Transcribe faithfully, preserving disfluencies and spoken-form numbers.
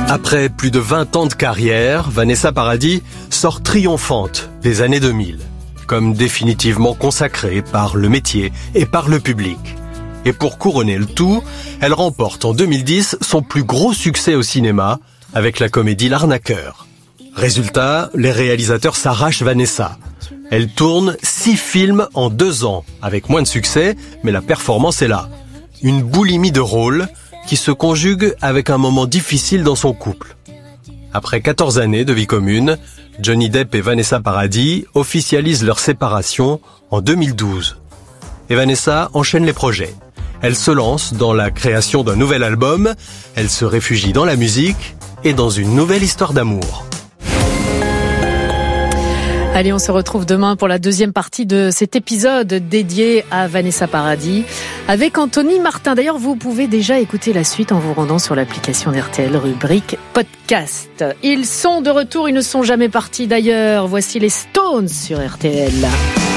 Après plus de vingt ans de carrière, Vanessa Paradis sort triomphante des années deux mille, comme définitivement consacrée par le métier et par le public. Et pour couronner le tout, elle remporte en deux mille dix son plus gros succès au cinéma avec la comédie L'Arnaqueur. Résultat, les réalisateurs s'arrachent Vanessa. Elle tourne six films en deux ans, avec moins de succès, mais la performance est là. Une boulimie de rôles qui se conjugue avec un moment difficile dans son couple. Après quatorze années de vie commune, Johnny Depp et Vanessa Paradis officialisent leur séparation en deux mille douze. Et Vanessa enchaîne les projets. Elle se lance dans la création d'un nouvel album, elle se réfugie dans la musique et dans une nouvelle histoire d'amour. Allez, on se retrouve demain pour la deuxième partie de cet épisode dédié à Vanessa Paradis avec Anthony Martin. D'ailleurs, vous pouvez déjà écouter la suite en vous rendant sur l'application d'R T L, rubrique podcast. Ils sont de retour, ils ne sont jamais partis d'ailleurs. Voici les Stones sur R T L.